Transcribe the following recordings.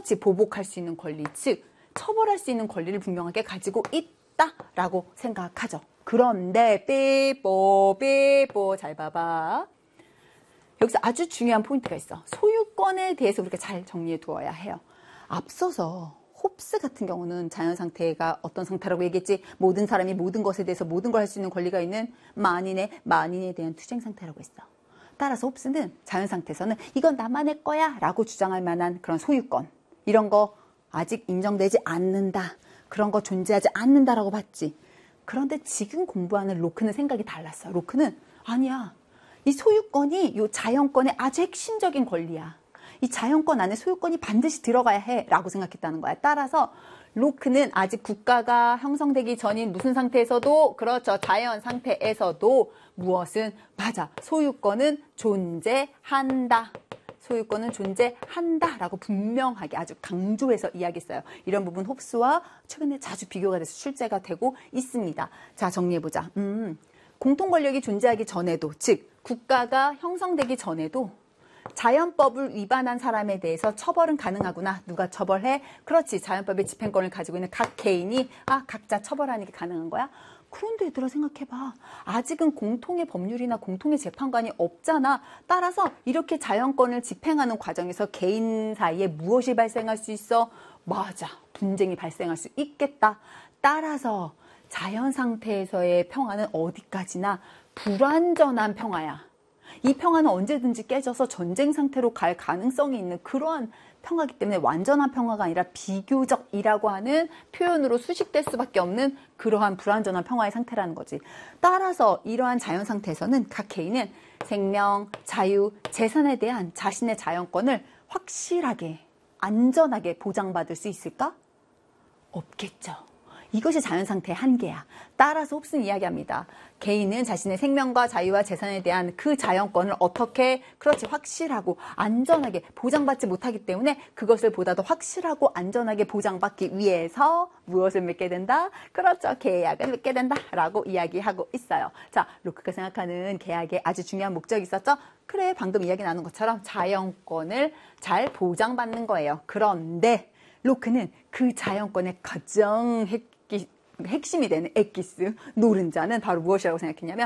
그렇지, 보복할 수 있는 권리, 즉 처벌할 수 있는 권리를 분명하게 가지고 있다라고 생각하죠. 그런데 삐뽀 잘 봐봐. 여기서 아주 중요한 포인트가 있어. 소유권에 대해서 우리가 잘 정리해 두어야 해요. 앞서서 홉스 같은 경우는 자연 상태가 어떤 상태라고 얘기했지? 모든 사람이 모든 것에 대해서 모든 걸 할 수 있는 권리가 있는 만인에 대한 투쟁 상태라고 했어. 따라서 홉스는 자연 상태에서는 이건 나만의 거야 라고 주장할 만한 그런 소유권, 이런 거 아직 인정되지 않는다, 그런 거 존재하지 않는다라고 봤지. 그런데 지금 공부하는 로크는 생각이 달랐어. 로크는 아니야, 이 소유권이 이 자연권의 아주 핵심적인 권리야. 이 자연권 안에 소유권이 반드시 들어가야 해 라고 생각했다는 거야. 따라서 로크는 아직 국가가 형성되기 전인 무슨 상태에서도, 그렇죠, 자연 상태에서도 무엇은 맞아, 소유권은 존재한다. 소유권은 존재한다 라고 분명하게 아주 강조해서 이야기했어요. 이런 부분 홉스와 최근에 자주 비교가 돼서 출제가 되고 있습니다. 자, 정리해보자. 공통 권력이 존재하기 전에도, 즉 국가가 형성되기 전에도 자연법을 위반한 사람에 대해서 처벌은 가능하구나. 누가 처벌해? 그렇지, 자연법의 집행권을 가지고 있는 각 개인이 각자 처벌하는 게 가능한 거야. 그런데 얘들아 생각해봐. 아직은 공통의 법률이나 공통의 재판관이 없잖아. 따라서 이렇게 자연권을 집행하는 과정에서 개인 사이에 무엇이 발생할 수 있어? 맞아, 분쟁이 발생할 수 있겠다. 따라서 자연 상태에서의 평화는 어디까지나 불완전한 평화야. 이 평화는 언제든지 깨져서 전쟁 상태로 갈 가능성이 있는 그러한 평화이기 때문에 완전한 평화가 아니라 비교적이라고 하는 표현으로 수식될 수밖에 없는 그러한 불완전한 평화의 상태라는 거지. 따라서 이러한 자연 상태에서는 각 개인은 생명, 자유, 재산에 대한 자신의 자연권을 확실하게, 안전하게 보장받을 수 있을까? 없겠죠. 이것이 자연 상태의 한계야. 따라서 홉스는 이야기합니다. 개인은 자신의 생명과 자유와 재산에 대한 그 자연권을 어떻게, 그렇지, 확실하고 안전하게 보장받지 못하기 때문에 그것을 보다 더 확실하고 안전하게 보장받기 위해서 무엇을 맺게 된다? 그렇죠, 계약을 맺게 된다라고 이야기하고 있어요. 자, 로크가 생각하는 계약에 아주 중요한 목적이 있었죠? 그래, 방금 이야기 나눈 것처럼 자연권을 잘 보장받는 거예요. 그런데 로크는 그 자연권의 가장 핵심이 되는 엑기스, 노른자는 바로 무엇이라고 생각했냐면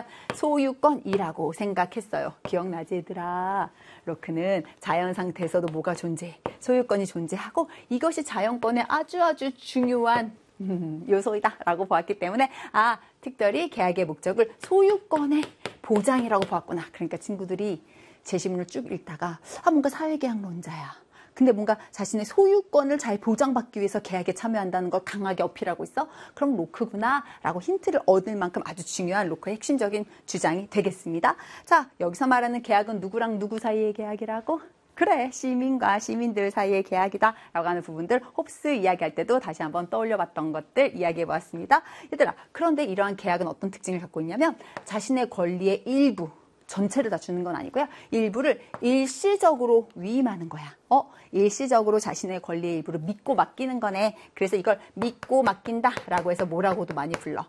소유권이라고 생각했어요. 기억나지 얘들아? 로크는 자연 상태에서도 뭐가 존재해? 소유권이 존재하고 이것이 자연권의 아주 중요한 요소이다 라고 보았기 때문에 특별히 계약의 목적을 소유권의 보장이라고 보았구나. 그러니까 친구들이 제시문을 쭉 읽다가 뭔가 사회계약론자야, 근데 뭔가 자신의 소유권을 잘 보장받기 위해서 계약에 참여한다는 걸 강하게 어필하고 있어? 그럼 로크구나 라고 힌트를 얻을 만큼 아주 중요한 로크의 핵심적인 주장이 되겠습니다. 자, 여기서 말하는 계약은 누구랑 누구 사이의 계약이라고? 그래, 시민과 시민들 사이의 계약이다 라고 하는 부분들 홉스 이야기할 때도 다시 한번 떠올려봤던 것들 이야기해보았습니다. 얘들아, 그런데 이러한 계약은 어떤 특징을 갖고 있냐면 자신의 권리의 일부, 전체를 다 주는 건 아니고요. 일부를 일시적으로 위임하는 거야. 일시적으로 자신의 권리의 일부를 믿고 맡기는 거네. 그래서 이걸 믿고 맡긴다 라고 해서 뭐라고도 많이 불러?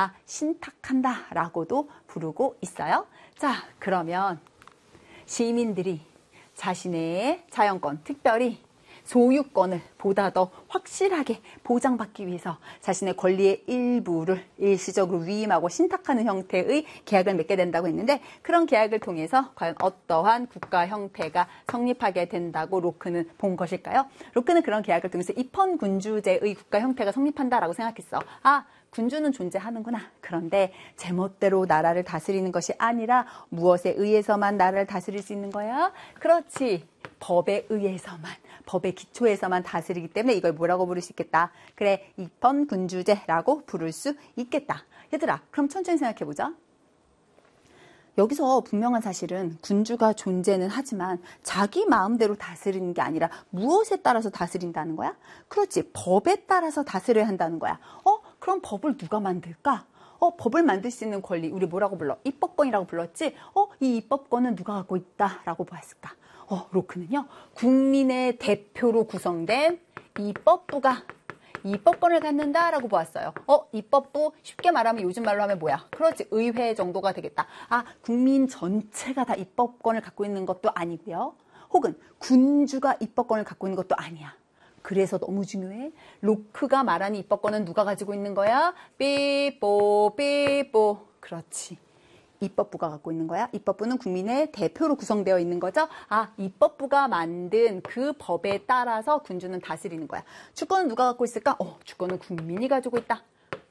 신탁한다 라고도 부르고 있어요. 자, 그러면 시민들이 자신의 자연권, 특별히 소유권을 보다 더 확실하게 보장받기 위해서 자신의 권리의 일부를 일시적으로 위임하고 신탁하는 형태의 계약을 맺게 된다고 했는데, 그런 계약을 통해서 과연 어떠한 국가 형태가 성립하게 된다고 로크는 본 것일까요? 로크는 그런 계약을 통해서 입헌군주제의 국가 형태가 성립한다라고 생각했어. 군주는 존재하는구나. 그런데 제멋대로 나라를 다스리는 것이 아니라 무엇에 의해서만 나라를 다스릴 수 있는 거야? 그렇지, 법에 의해서만, 법의 기초에서만 다스리기 때문에 이걸 뭐라고 부를 수 있겠다? 그래, 입헌군주제라고 부를 수 있겠다. 얘들아, 그럼 천천히 생각해보자. 여기서 분명한 사실은 군주가 존재는 하지만 자기 마음대로 다스리는 게 아니라 무엇에 따라서 다스린다는 거야? 그렇지, 법에 따라서 다스려야 한다는 거야. 그럼 법을 누가 만들까? 법을 만들 수 있는 권리, 우리 뭐라고 불러? 입법권이라고 불렀지? 이 입법권은 누가 갖고 있다라고 보았을까? 로크는요, 국민의 대표로 구성된 입법부가 입법권을 갖는다라고 보았어요. 입법부, 쉽게 말하면 요즘 말로 하면 뭐야? 그렇지, 의회 정도가 되겠다. 국민 전체가 다 입법권을 갖고 있는 것도 아니고요. 혹은 군주가 입법권을 갖고 있는 것도 아니야. 그래서 너무 중요해. 로크가 말하는 입법권은 누가 가지고 있는 거야? 삐뽀 삐뽀. 그렇지. 입법부가 갖고 있는 거야. 입법부는 국민의 대표로 구성되어 있는 거죠. 아, 입법부가 만든 그 법에 따라서 군주는 다스리는 거야. 주권은 누가 갖고 있을까? 주권은 국민이 가지고 있다.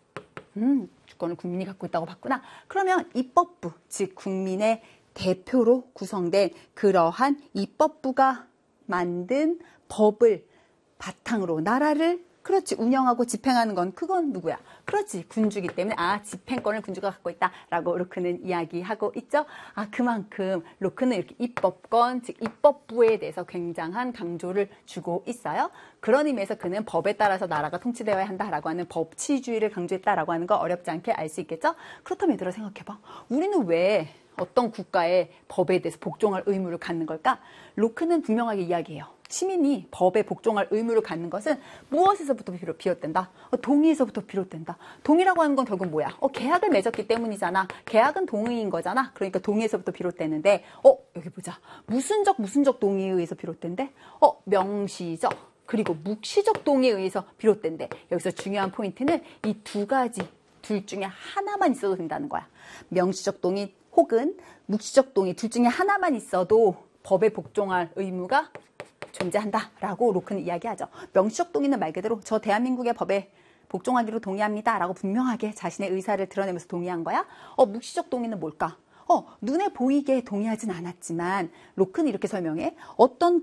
주권을 국민이 갖고 있다고 봤구나. 그러면 입법부, 즉 국민의 대표로 구성된 그러한 입법부가 만든 법을 바탕으로 나라를 그렇지 운영하고 집행하는 건 그건 누구야? 그렇지 군주기 때문에 집행권을 군주가 갖고 있다라고 로크는 이야기하고 있죠. 그만큼 로크는 이렇게 입법권 즉 입법부에 대해서 굉장한 강조를 주고 있어요. 그런 의미에서 그는 법에 따라서 나라가 통치되어야 한다라고 하는 법치주의를 강조했다라고 하는 거 어렵지 않게 알 수 있겠죠. 그렇다면 얘들아 생각해봐. 우리는 왜 어떤 국가의 법에 대해서 복종할 의무를 갖는 걸까? 로크는 분명하게 이야기해요. 시민이 법에 복종할 의무를 갖는 것은 무엇에서부터 비롯된다? 동의에서부터 비롯된다. 동의라고 하는 건 결국 뭐야? 계약을 맺었기 때문이잖아. 계약은 동의인 거잖아. 그러니까 동의에서부터 비롯되는데 여기 보자. 무슨적 동의에 의해서 비롯된대? 명시적 그리고 묵시적 동의에 의해서 비롯된대. 여기서 중요한 포인트는 이 두 가지 둘 중에 하나만 있어도 된다는 거야. 명시적 동의 혹은 묵시적 동의 둘 중에 하나만 있어도 법에 복종할 의무가 존재한다라고 로크는 이야기하죠. 명시적 동의는 말 그대로 저 대한민국의 법에 복종하기로 동의합니다라고 분명하게 자신의 의사를 드러내면서 동의한 거야. 묵시적 동의는 뭘까? 눈에 보이게 동의하진 않았지만 로크는 이렇게 설명해. 어떤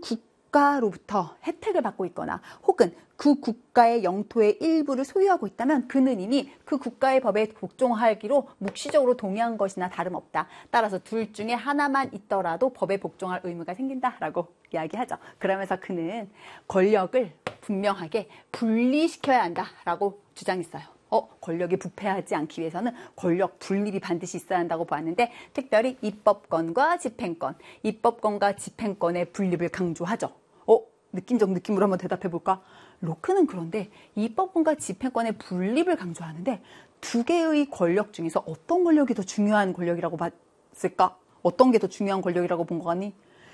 국가로부터 혜택을 받고 있거나 혹은 그 국가의 영토의 일부를 소유하고 있다면 그는 이미 그 국가의 법에 복종하기로 묵시적으로 동의한 것이나 다름없다. 따라서 둘 중에 하나만 있더라도 법에 복종할 의무가 생긴다라고 이야기하죠. 그러면서 그는 권력을 분명하게 분리시켜야 한다라고 주장했어요. 권력이 부패하지 않기 위해서는 권력 분립이 반드시 있어야 한다고 보았는데 특별히 입법권과 집행권, 입법권과 집행권의 분립을 강조하죠. 느낌적 느낌으로 한번 대답해 볼까? 로크는 그런데 입법권과 집행권의 분립을 강조하는데 두 개의 권력 중에서 어떤 권력이 더 중요한 권력이라고 봤을까? 어떤 게 더 중요한 권력이라고 본 거 같니?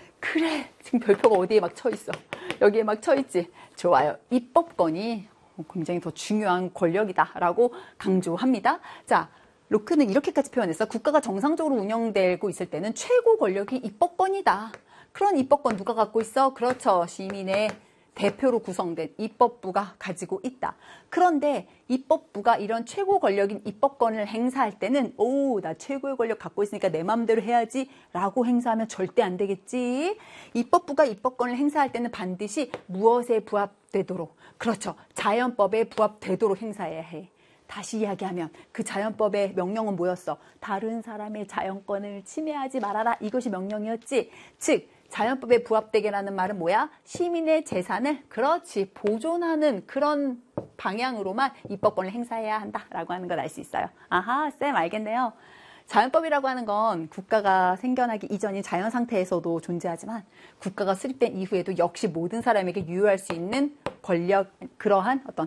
그래, 지금 별표가 어디에 막 쳐 있어. 여기에 막 쳐 있지. 좋아요. 입법권이 굉장히 더 중요한 권력이다라고 강조합니다. 자, 로크는 이렇게까지 표현했어. 국가가 정상적으로 운영되고 있을 때는 최고 권력이 입법권이다. 그런 입법권 누가 갖고 있어? 그렇죠. 시민의 대표로 구성된 입법부가 가지고 있다. 그런데 입법부가 이런 최고 권력인 입법권을 행사할 때는 나 최고의 권력 갖고 있으니까 내 마음대로 해야지 라고 행사하면 절대 안 되겠지. 입법부가 입법권을 행사할 때는 반드시 무엇에 부합되도록 그렇죠. 자연법에 부합되도록 행사해야 해. 다시 이야기하면 그 자연법의 명령은 뭐였어? 다른 사람의 자연권을 침해하지 말아라. 이것이 명령이었지. 즉 자연법에 부합되게라는 말은 뭐야? 시민의 재산을 그렇지 보존하는 그런 방향으로만 입법권을 행사해야 한다라고 하는 걸 알 수 있어요. 아하, 쌤 알겠네요. 자연법이라고 하는 건 국가가 생겨나기 이전인 자연 상태에서도 존재하지만 국가가 수립된 이후에도 역시 모든 사람에게 유효할 수 있는 권력, 그러한 어떤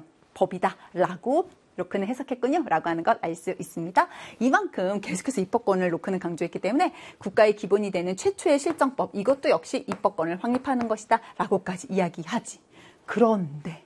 법이다라고 로크는 해석했군요 라고 하는 걸 알 수 있습니다. 이만큼 계속해서 입법권을 로크는 강조했기 때문에 국가의 기본이 되는 최초의 실정법 이것도 역시 입법권을 확립하는 것이다 라고까지 이야기하지. 그런데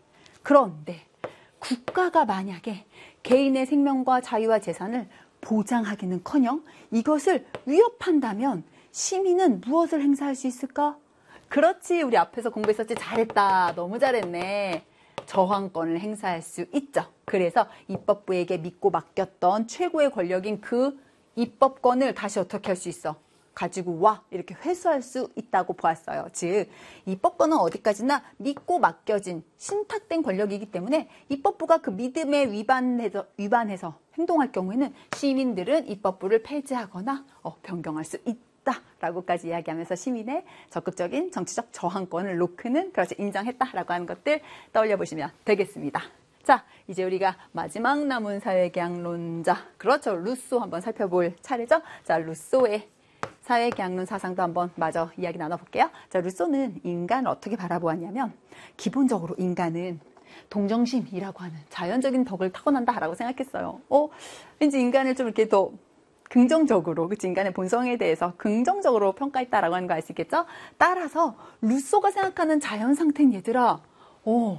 국가가 만약에 개인의 생명과 자유와 재산을 보장하기는커녕 이것을 위협한다면 시민은 무엇을 행사할 수 있을까? 그렇지, 우리 앞에서 공부했었지. 잘했다, 너무 잘했네. 저항권을 행사할 수 있죠. 그래서 입법부에게 믿고 맡겼던 최고의 권력인 그 입법권을 다시 어떻게 할 수 있어? 가지고 와 이렇게 회수할 수 있다고 보았어요. 즉 입법권은 어디까지나 믿고 맡겨진 신탁된 권력이기 때문에 입법부가 그 믿음에 위반해서 행동할 경우에는 시민들은 입법부를 폐지하거나 변경할 수 있다라고까지 이야기하면서 시민의 적극적인 정치적 저항권을 로크는 그렇게 인정했다라고 하는 것들 떠올려 보시면 되겠습니다. 자, 이제 우리가 마지막 남은 사회계약론자, 그렇죠, 루소 한번 살펴볼 차례죠. 자, 루소의 사회계약론 사상도 한번 마저 이야기 나눠볼게요. 자, 루소는 인간을 어떻게 바라보았냐면 기본적으로 인간은 동정심이라고 하는 자연적인 덕을 타고난다라고 생각했어요. 왠지 인간을 좀 이렇게 더 긍정적으로, 그치, 인간의 본성에 대해서 긍정적으로 평가했다라고 하는 거 알 수 있겠죠? 따라서 루소가 생각하는 자연 상태는 얘들아,